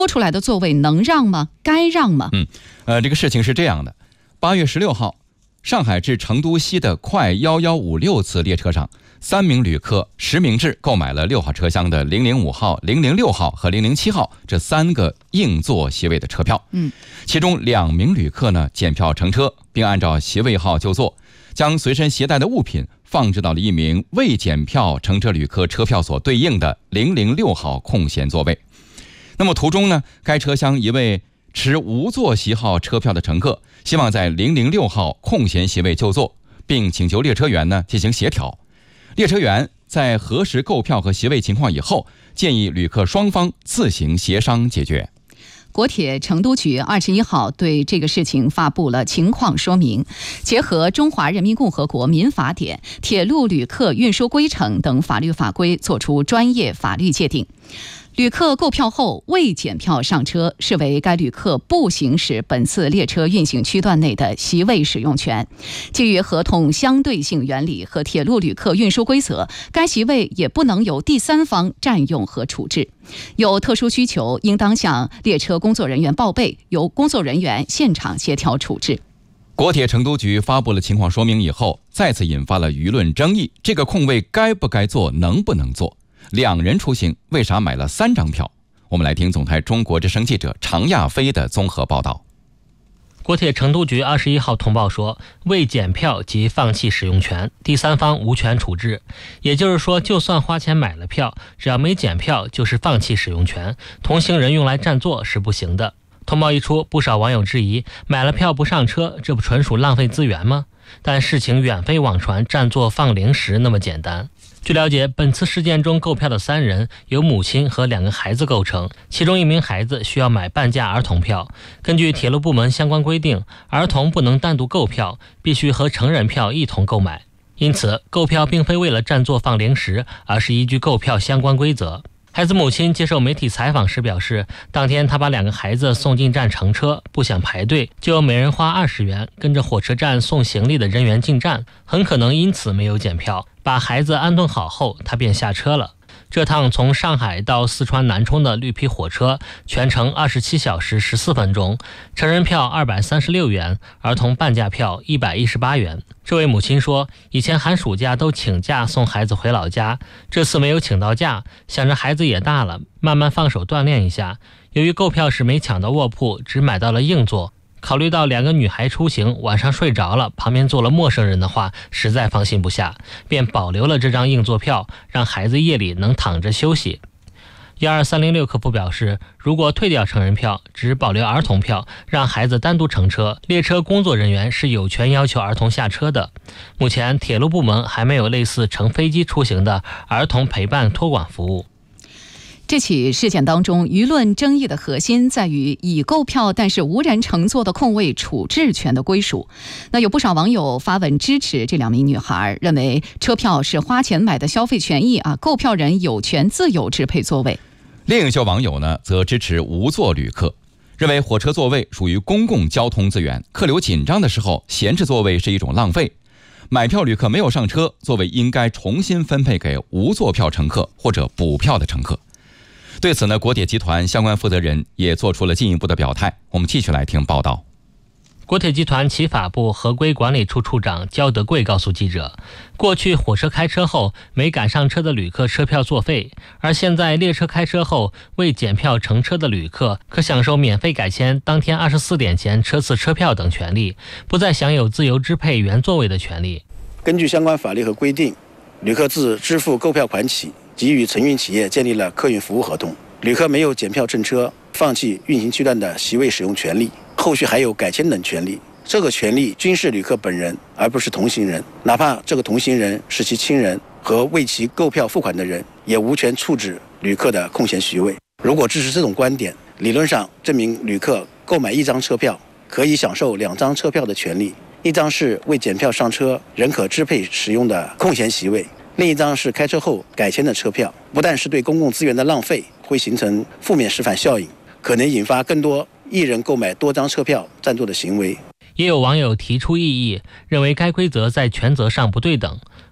多出来的座位能让吗？该让吗？ 这个事情是这样的：8月16号，上海至成都西的快1156次列车上，3名旅客实名制购买了6号车厢的005号、006号和007号这3个硬座席位的车票。其中2名旅客呢检票乘车，并按照席位号就座，将随身携带的物品放置到了一名未检票乘车旅客车票所对应的006号空闲座位。那么途中呢，该车厢一位持无座席号车票的乘客希望在006号空闲席位就座，并请求列车员呢进行协调。列车员在核实购票和席位情况以后，建议旅客双方自行协商解决。 国铁成都局21号对这个事情发布了情况说明，结合《中华人民共和国民法典》《铁路旅客运输规程》等法律法规，作出专业法律界定。旅客购票后未检票上车，视为该旅客不行使本次列车运行区段内的席位使用权。基于合同相对性原理和铁路旅客运输规则，该席位也不能由第三方占用和处置。有特殊需求，应当向列车工作人员报备，由工作人员现场协调处置。 国铁成都局发布了情况说明以后，再次引发了舆论争议：这个空位该不该坐，能不能坐？2人出行，为啥买了3张票？我们来听总台中国之声记者常亚飞的综合报道。 国铁成都局21号通报说，未检票即放弃使用权，第三方无权处置。也就是说，就算花钱买了票，只要没检票就是放弃使用权，同行人用来占座是不行的。通报一出，不少网友质疑，买了票不上车，这不纯属浪费资源吗？但事情远非网传占座放零食那么简单。据了解，本次事件中购票的3人由母亲和2个孩子构成，其中1名孩子需要买半价儿童票。根据铁路部门相关规定，儿童不能单独购票，必须和成人票一同购买。因此，购票并非为了占座放零食，而是依据购票相关规则。孩子母亲接受媒体采访时表示，当天她把2个孩子送进站乘车，不想排队，就每人花20元跟着火车站送行李的人员进站，很可能因此没有检票。把孩子安顿好后，她便下车了。这趟从上海到四川南充的绿皮火车全程27小时14分钟，成人票236元，儿童半价票118元。这位母亲说，以前寒暑假都请假送孩子回老家，这次没有请到假，想着孩子也大了，慢慢放手锻炼一下。由于购票时没抢到卧铺，只买到了硬座，考虑到2个女孩出行，晚上睡着了，旁边坐了陌生人的话，实在放心不下，便保留了这张硬座票，让孩子夜里能躺着休息。12306客服表示，如果退掉成人票，只保留儿童票，让孩子单独乘车，列车工作人员是有权要求儿童下车的。目前铁路部门还没有类似乘飞机出行的儿童陪伴托管服务。 这起事件当中，舆论争议的核心在于已购票但是无人乘坐的空位处置权的归属。那有不少网友发文支持这2名女孩，认为车票是花钱买的消费权益购票人有权自由支配座位。 另一些网友呢，则支持无座旅客，认为火车座位属于公共交通资源，客流紧张的时候闲置座位是一种浪费。买票旅客没有上车，座位应该重新分配给无座票乘客或者补票的乘客。对此呢，国铁集团相关负责人也做出了进一步的表态。我们继续来听报道。 国铁集团企法部合规管理处处长焦德贵告诉记者，过去火车开车后没赶上车的旅客车票作废，而现在列车开车后未检票乘车的旅客可享受免费改签当天24点前车次车票等权利，不再享有自由支配原座位的权利。 根据相关法律和规定，旅客自支付购票款起，即与承运企业建立了客运服务合同。旅客没有检票乘车，放弃运行区段的席位使用权利，后续还有改签等权利。这个权利均是旅客本人，而不是同行人。哪怕这个同行人是其亲人和为其购票付款的人，也无权处置旅客的空闲席位。如果支持这种观点，理论上这名旅客购买1张车票，可以享受2张车票的权利。1张是未检票上车仍可支配使用的空闲席位，另1张是开车后改签的车票。不但是对公共资源的浪费，会形成负面示范效应，可能引发更多一人购买多张车票占座的行为。 也有网友提出异议，认为该规则在权责上不对等。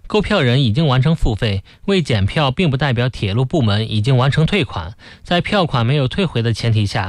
购票人已经完成付费，未检票并不代表铁路部门已经完成退款，在票款没有退回的前提下，